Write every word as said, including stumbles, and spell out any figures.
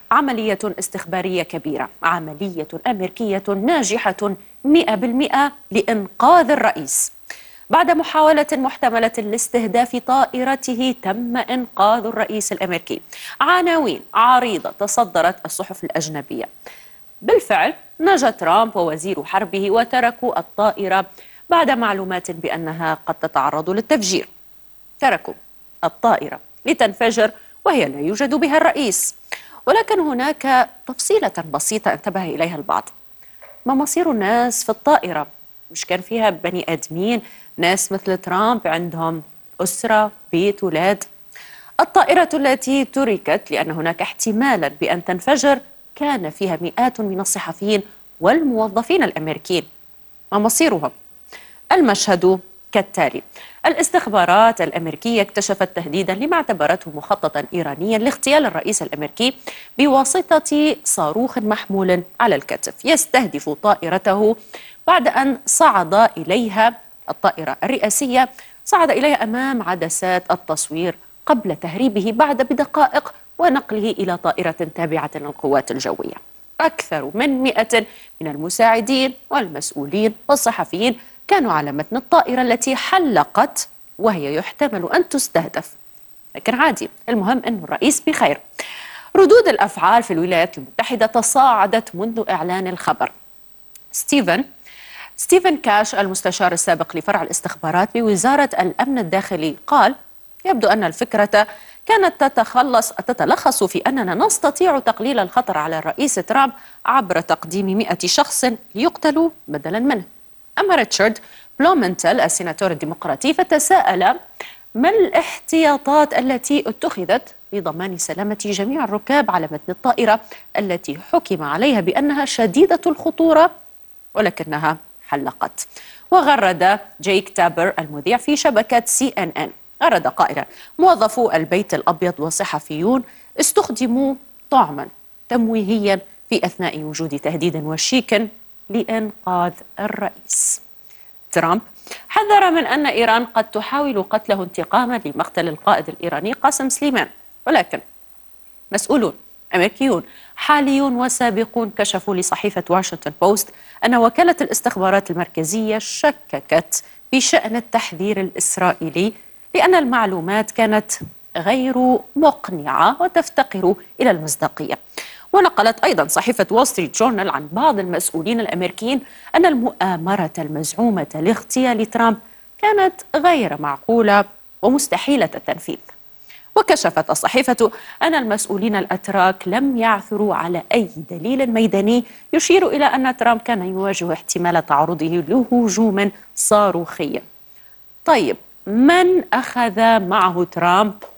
عملية استخبارية كبيرة، عملية أمريكية ناجحة مئة بالمئة لإنقاذ الرئيس. بعد محاولة محتملة لاستهداف طائرته تم إنقاذ الرئيس الأمريكي. عناوين عريضة تصدرت الصحف الأجنبية. بالفعل نجا ترامب ووزير حربه وتركوا الطائرة بعد معلومات بأنها قد تتعرض للتفجير. تركوا الطائرة لتنفجر وهي لا يوجد بها الرئيس. ولكن هناك تفصيلة بسيطة انتبه إليها البعض. ما مصير الناس في الطائرة؟ مش كان فيها بني آدمين، ناس مثل ترامب عندهم أسرة، بيت، ولاد؟ الطائرة التي تركت لأن هناك احتمالا بأن تنفجر كان فيها مئات من الصحفيين والموظفين الأمريكيين. ما مصيرهم؟ المشهد كالتالي: الاستخبارات الأمريكية اكتشفت تهديدا لما اعتبرته مخططا إيرانيا لاغتيال الرئيس الأمريكي بواسطة صاروخ محمول على الكتف يستهدف طائرته بعد أن صعد إليها الطائرة الرئاسية صعد إليها أمام عدسات التصوير قبل تهريبه بعد بدقائق ونقله إلى طائرة تابعة للقوات الجوية. أكثر من مئة من المساعدين والمسؤولين والصحفيين كانوا على متن الطائرة التي حلقت وهي يحتمل أن تستهدف. لكن عادي، المهم أن الرئيس بخير. ردود الأفعال في الولايات المتحدة تصاعدت منذ إعلان الخبر. ستيفن ستيفن كاش المستشار السابق لفرع الاستخبارات بوزارة الأمن الداخلي قال: يبدو أن الفكرة كانت تتخلص تتلخص في أننا نستطيع تقليل الخطر على الرئيس ترامب عبر تقديم مئة شخص ليقتلوا بدلا منه. أما ريتشارد بلومنتل السيناتور الديمقراطي فتساءل: ما الاحتياطات التي اتخذت لضمان سلامة جميع الركاب على متن الطائرة التي حكم عليها بأنها شديدة الخطورة ولكنها حلقت؟ وغرد جيك تابر المذيع في شبكة سي إن إن غرد قائلا: موظفو البيت الأبيض وصحفيون استخدموا طعما تمويهيا في أثناء وجود تهديد وشيك لإنقاذ الرئيس. ترامب حذر من أن إيران قد تحاول قتله انتقاما لمقتل القائد الإيراني قاسم سليمان. ولكن مسؤولون أمريكيون حاليون وسابقون كشفوا لصحيفة واشنطن بوست أن وكالة الاستخبارات المركزية شككت بشأن التحذير الإسرائيلي لأن المعلومات كانت غير مقنعة وتفتقر إلى المصداقية. ونقلت أيضا صحيفة وول ستريت جورنال عن بعض المسؤولين الأمريكيين أن المؤامرة المزعومة لاغتيال ترامب كانت غير معقولة ومستحيلة التنفيذ. وكشفت الصحيفة أن المسؤولين الأتراك لم يعثروا على أي دليل ميداني يشير إلى أن ترامب كان يواجه احتمال تعرضه لهجوم صاروخي. طيب، من أخذ معه ترامب